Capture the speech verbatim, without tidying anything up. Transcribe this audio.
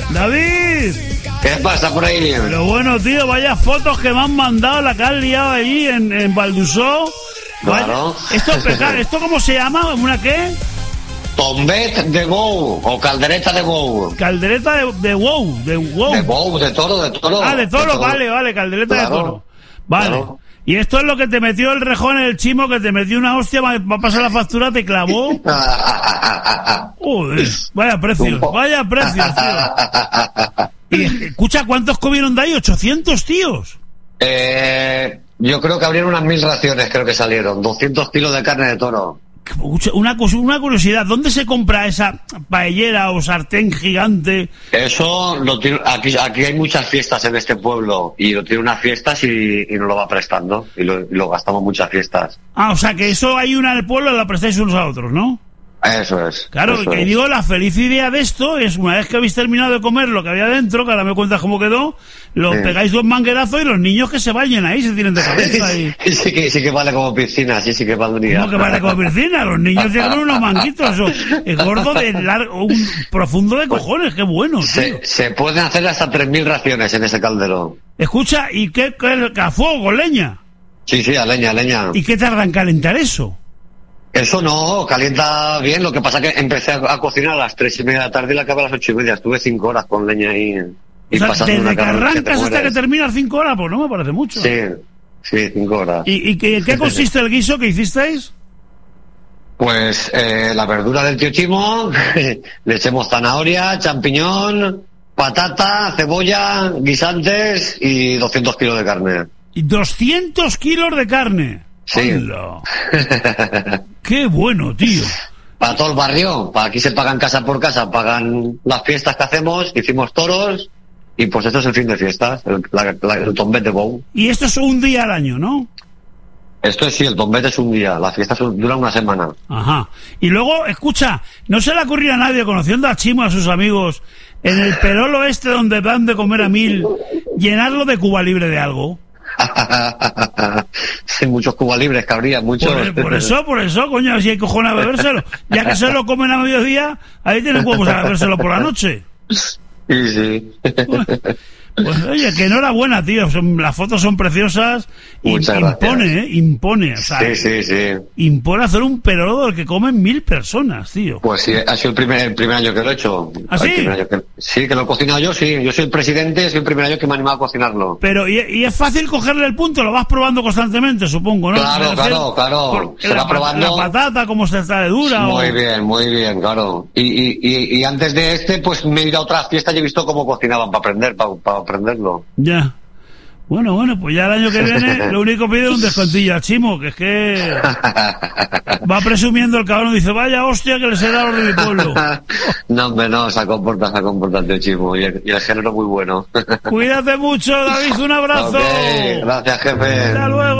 David. ¿Qué pasa por ahí? Pero bueno, tío, vaya fotos que me han mandado, la que has liado allí en, en Valdusó. Claro. ¿Esto, ¿Esto cómo se llama? ¿Una qué? Tombet de bou o caldereta de bou. Caldereta de, de wow, de wow. De bou, de toro, de toro. Ah, de toro, de toro. Vale, vale, caldereta claro, de toro. Vale. Claro. Y esto es lo que te metió el rejón en el chimo, que te metió una hostia, va a pasar la factura, te clavó. Joder, vaya precios, vaya precios, tío. Y escucha, ¿cuántos comieron de ahí? ¿ochocientos tíos? Eh, yo creo que abrieron unas mil raciones, creo que salieron. doscientos kilos de carne de toro. Una, una curiosidad, ¿dónde se compra esa paellera o sartén gigante? Eso lo tiene, aquí, aquí hay muchas fiestas en este pueblo y lo tiene unas fiestas y, y nos lo va prestando y lo, y lo gastamos muchas fiestas. Ah, o sea que eso hay una en el pueblo y la prestáis unos a otros, ¿no? Eso es. Claro, eso que es. digo, la feliz idea de esto es una vez que habéis terminado de comer lo que había dentro, que ahora me cuentas cómo quedó, lo sí. pegáis dos manguerazos y los niños que se bañen ahí, se tienen de cabeza. Y... sí, que, sí que vale como piscina, sí, sí que valdría. ¿Cómo que vale como piscina? Los niños llegan unos manguitos, eso, es gordo de largo, un profundo de cojones, qué bueno, se, tío. Se pueden hacer hasta tres mil raciones en ese caldero. Escucha, ¿y qué, qué, a fuego, con leña? Sí, sí, a leña, a leña. ¿Y qué tarda en calentar eso? Eso no, calienta bien, lo que pasa es que empecé a, a cocinar a las tres y media de la tarde y la acabé a las ocho y media, estuve cinco horas con leña ahí y o sea, pasando desde una que arrancas que hasta que terminas cinco horas, pues no me parece mucho. Sí, sí, cinco horas. ¿Y, y qué, qué consiste el guiso que hicisteis? Pues eh, la verdura del tío Chimo, le echemos zanahoria, champiñón, patata, cebolla, guisantes y doscientos kilos de carne. ¿Y doscientos kilos de carne? Sí. Qué bueno, tío. Para todo el barrio, para aquí se pagan casa por casa, pagan las fiestas que hacemos, hicimos toros y pues esto es el fin de fiestas, el, la, la, el tombet de bou. Y esto es un día al año, ¿no? Esto es sí, el tombet es un día, las fiestas duran una semana. Ajá. Y luego, escucha, no se le ocurría a nadie, conociendo a Chimo, a sus amigos, en el perolo este donde dan de comer a mil, llenarlo de Cuba Libre de algo. Sí, muchos Cuba Libres que habría, muchos. Por, por eso, por eso, coño, si hay cojones a bebérselo. Ya que se lo comen a mediodía, ahí tienen huevos a bebérselo por la noche. Sí, sí. Pues, pues oye, que enhorabuena, tío. Son, las fotos son preciosas. Y impone, ¿eh? Impone. O sea, sí, sí, sí. Impone hacer un perolo del que comen mil personas, tío. Pues sí, ha sido el primer, el primer año que lo he hecho. ¿Ah, sí? Que, sí, que lo he cocinado yo, sí. Yo soy el presidente, es el primer año que me ha animado a cocinarlo. Pero, y, y es fácil cogerle el punto, lo vas probando constantemente, supongo, ¿no? Claro, claro, claro. Se va probando. La patata, cómo se está de dura. Muy o... bien, muy bien, claro. Y, y, y, y antes de este, pues me he ido a otras fiestas y he visto cómo cocinaban para aprender, para, para aprenderlo. Ya. Bueno, bueno, pues ya el año que viene lo único que pide es un descontillo a Chimo, que es que va presumiendo el cabrón y dice, vaya hostia que les he dado de mi pueblo. No, hombre, no, se comporta, se comporta el tío Chimo y el, y el género muy bueno. Cuídate mucho, David, un abrazo. Okay, gracias, jefe. Hasta luego.